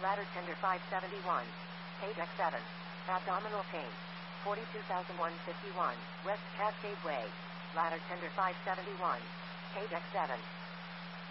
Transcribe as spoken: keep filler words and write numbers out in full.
Ladder tender five seventy-one. Page X seven. Abdominal pain. forty-two thousand one hundred fifty-one. West Cascade Way. Ladder tender five seventy-one. Page X seven.